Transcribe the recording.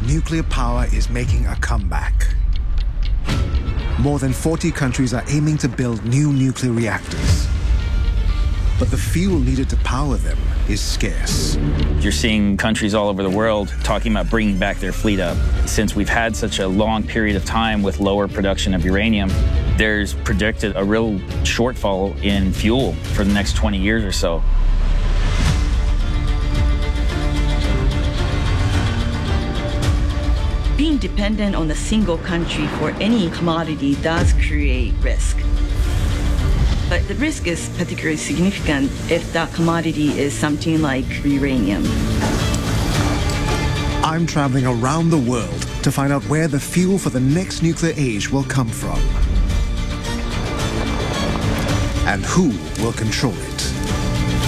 nuclear power is making a comeback. More than 40 countries are aiming to build new nuclear reactors. But the fuel needed to power them is scarce. You're seeing countries all over the world talking about bringing back their fleet up. Since we've had such a long period of time with lower production of uranium, there's predicted a real shortfall in fuel for the next 20 years or so. Being dependent on a single country for any commodity does create risk. But the risk is particularly significant if that commodity is something like uranium. I'm traveling around the world to find out where the fuel for the next nuclear age will come from. And who will control it.